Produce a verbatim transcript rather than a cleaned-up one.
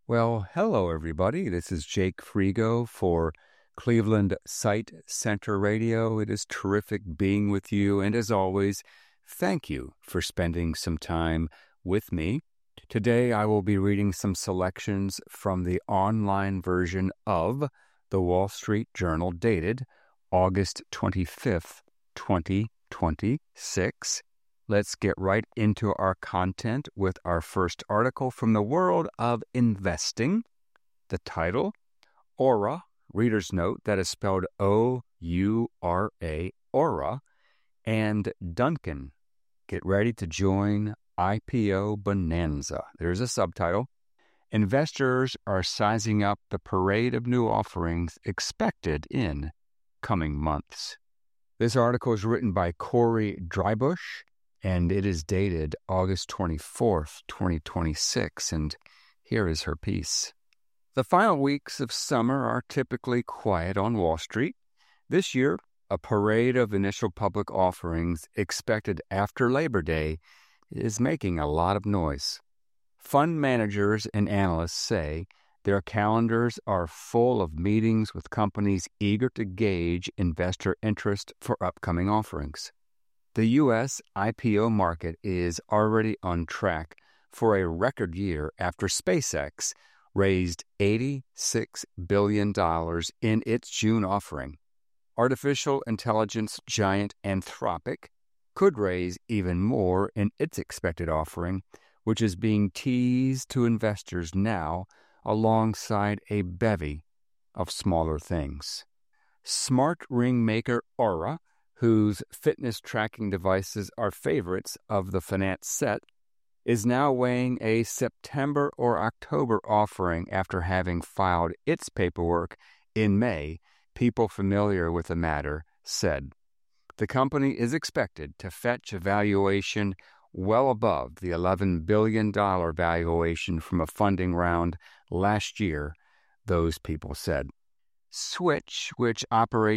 Well, hello, everybody. This is Jake Frigo for Cleveland Sight Center Radio. It is terrific being with you. And as always, thank you for spending some time with me. Today, I will be reading some selections from the online version of the Wall Street Journal dated August twenty-fifth, twenty twenty-six. Let's get right into our content with our first article from the world of investing. The title, Aura, reader's note, that is spelled O U R A, Aura, and Duncan, get ready to join I P O Bonanza. There's a subtitle. Investors are sizing up the parade of new offerings expected in coming months. This article is written by Corey Drybush, and it is dated August twenty-fourth, twenty twenty-six, and here is her piece. The final weeks of summer are typically quiet on Wall Street. This year, a parade of initial public offerings expected after Labor Day is making a lot of noise. Fund managers and analysts say their calendars are full of meetings with companies eager to gauge investor interest for upcoming offerings. The U S I P O market is already on track for a record year after SpaceX raised eighty-six billion dollars in its June offering. Artificial intelligence giant Anthropic could raise even more in its expected offering, which is being teased to investors now alongside a bevy of smaller things. Smart ring maker Aura, whose fitness tracking devices are favorites of the finance set, is now weighing a September or October offering after having filed its paperwork in May, people familiar with the matter said. The company is expected to fetch a valuation well above the eleven billion dollars valuation from a funding round last year, those people said. Switch, which operates